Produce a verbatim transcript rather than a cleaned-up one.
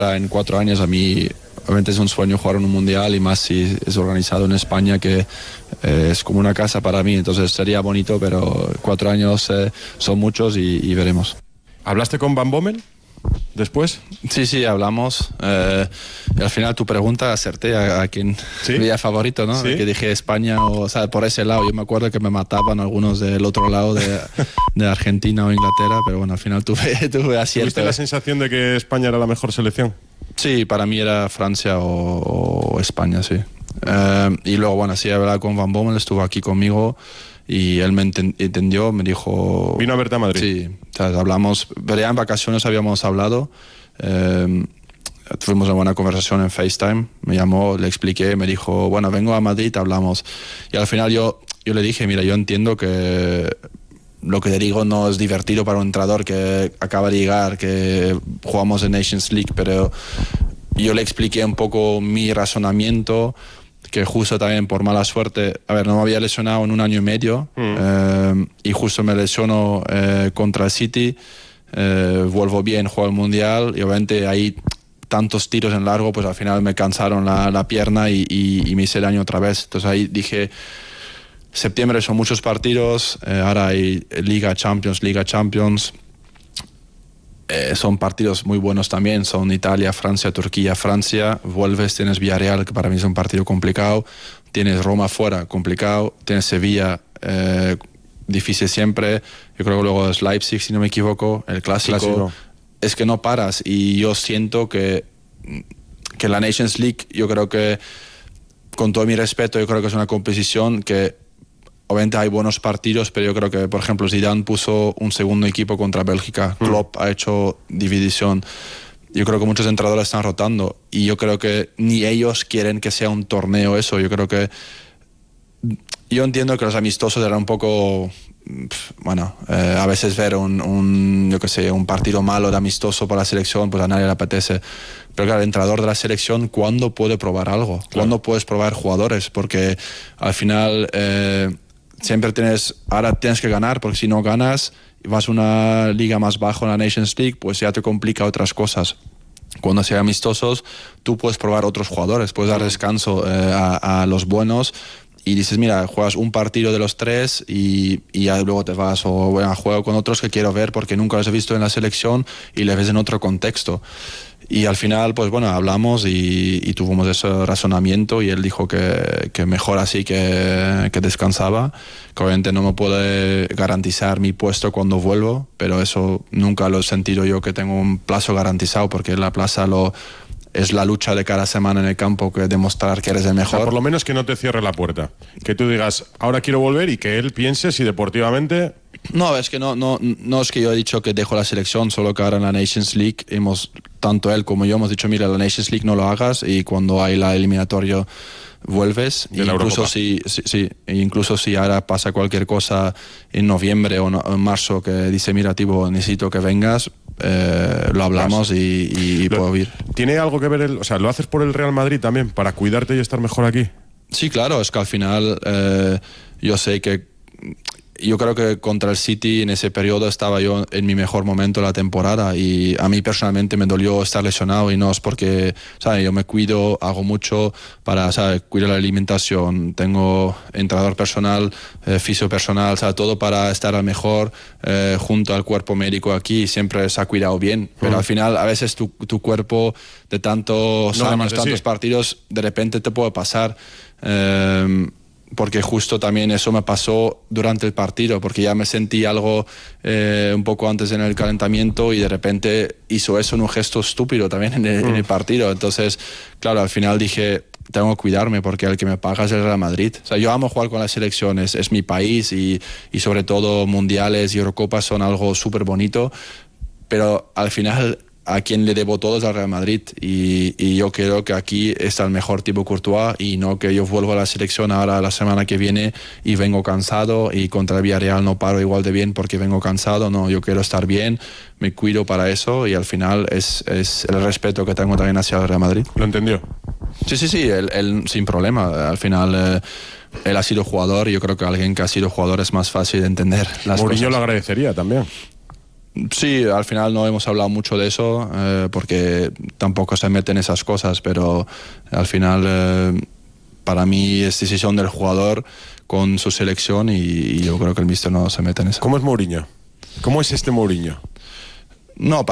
En cuatro años a mí obviamente es un sueño jugar en un mundial y más si es organizado en España, que eh, es como una casa para mí, entonces sería bonito, pero cuatro años eh, son muchos y, y veremos. ¿Hablaste con Van Bommel después? Sí, sí, hablamos. Eh, y al final tu pregunta acerté a, a quien ¿Sí? veía favorito, ¿no? ¿Sí? Que dije España, o, o sea, por ese lado. Yo me acuerdo que me mataban algunos del otro lado de, de Argentina o Inglaterra, pero bueno, al final tuve, tuve acierto. ¿Tuviste la sensación de que España era la mejor selección? Sí, para mí era Francia o, o España, sí. Eh, y luego, bueno, sí, he hablado con Van Bommel, estuvo aquí conmigo y él me enten- entendió, me dijo... ¿Vino a verte a Madrid? Sí, o sea, hablamos, pero ya en vacaciones habíamos hablado, eh, tuvimos una buena conversación en FaceTime, me llamó, le expliqué, me dijo, bueno, vengo a Madrid, hablamos. Y al final yo, yo le dije, mira, yo entiendo que lo que te digo no es divertido para un entrenador que acaba de llegar, que jugamos en Nations League, pero yo le expliqué un poco mi razonamiento, que justo también por mala suerte, a ver, no me había lesionado en un año y medio, mm. eh, y justo me lesiono eh, contra el City, eh, vuelvo bien, juego el Mundial, y obviamente ahí tantos tiros en largo, pues al final me cansaron la, la pierna y, y, y me hice daño otra vez. Entonces ahí dije, septiembre son muchos partidos, eh, ahora hay Liga Champions, Liga Champions, eh, son partidos muy buenos también, son Italia, Francia, Turquía, Francia, vuelves, tienes Villarreal, que para mí es un partido complicado, tienes Roma fuera, complicado, tienes Sevilla, eh, difícil siempre, yo creo que luego es Leipzig, si no me equivoco, el clásico, clásico. Es que no paras, y yo siento que, que la Nations League, yo creo que, con todo mi respeto, yo creo que es una competición que obviamente hay buenos partidos, pero yo creo que, por ejemplo, Zidane puso un segundo equipo contra Bélgica, mm. Klopp ha hecho división. Yo creo que muchos entrenadores están rotando y yo creo que ni ellos quieren que sea un torneo eso. Yo creo que... Yo entiendo que los amistosos eran un poco... Bueno, eh, a veces ver un, un, yo qué sé, un partido malo de amistoso para la selección, pues a nadie le apetece. Pero claro, el entrenador de la selección, ¿cuándo puede probar algo? Claro. ¿Cuándo puedes probar jugadores? Porque al final... Eh, siempre tienes, ahora tienes que ganar, porque si no ganas y vas a una liga más baja en la Nations League, pues ya te complica otras cosas. Cuando sean amistosos, tú puedes probar otros jugadores, puedes dar descanso eh, a, a los buenos y dices, mira, juegas un partido de los tres y, y ya luego te vas, o bueno, juego con otros que quiero ver porque nunca los he visto en la selección y les ves en otro contexto. Y al final, pues bueno, hablamos y, y tuvimos ese razonamiento y él dijo que, que mejor así que, que descansaba, que obviamente no me puede garantizar mi puesto cuando vuelvo, pero eso nunca lo he sentido yo que tengo un plazo garantizado, porque la plaza lo, es la lucha de cada semana en el campo, que demostrar que eres el mejor. O sea, por lo menos que no te cierre la puerta, que tú digas, ahora quiero volver, y que él piense si deportivamente... No, es que no, no, no es que yo he dicho que dejo la selección, solo que ahora en la Nations League hemos, tanto él como yo hemos dicho, mira, la Nations League no lo hagas y cuando hay la eliminatoria vuelves. De la incluso si, si, sí, incluso si ahora pasa cualquier cosa en noviembre o, no, o en marzo que dice, mira, tipo, necesito que vengas, eh, lo hablamos y, y, y lo, puedo ir. ¿Tiene algo que ver, el, o sea, lo haces por el Real Madrid también, para cuidarte y estar mejor aquí? Sí, claro, es que al final eh, yo sé que yo creo que contra el City en ese periodo estaba yo en mi mejor momento de la temporada y a mí personalmente me dolió estar lesionado y no es porque, ¿sabes? Yo me cuido, hago mucho para, ¿sabes? Cuidar la alimentación, tengo entrenador personal, eh, fisio personal, ¿sabes? Todo para estar al mejor eh, junto al cuerpo médico aquí, siempre se ha cuidado bien, pero uh-huh. al final a veces tu, tu cuerpo de tantos no años, tantos sí. partidos, de repente te puede pasar. Eh, porque justo también eso me pasó durante el partido, porque ya me sentí algo eh, un poco antes en el calentamiento y de repente hizo eso en un gesto estúpido también en el, mm. en el partido. Entonces, claro, al final dije, tengo que cuidarme porque el que me paga es el Real Madrid. O sea, yo amo jugar con las selecciones, es mi país y, y sobre todo mundiales y Eurocopas son algo súper bonito, pero al final... a quien le debo todo es al Real Madrid y, y yo creo que aquí está el mejor tipo Courtois y no que yo vuelvo a la selección ahora la semana que viene y vengo cansado y contra el Villarreal no paro igual de bien porque vengo cansado. No, yo quiero estar bien, me cuido para eso y al final es, es el respeto que tengo también hacia el Real Madrid. ¿Lo entendió? Sí, sí, sí, él, él sin problema. Al final eh, él ha sido jugador y yo creo que alguien que ha sido jugador es más fácil de entender las Mourinho cosas. lo agradecería también. Sí, al final no hemos hablado mucho de eso eh, porque tampoco se meten esas cosas, pero al final eh, para mí es decisión del jugador con su selección y, y yo creo que el míster no se mete en eso. ¿Cómo es Mourinho? ¿Cómo es este Mourinho? No,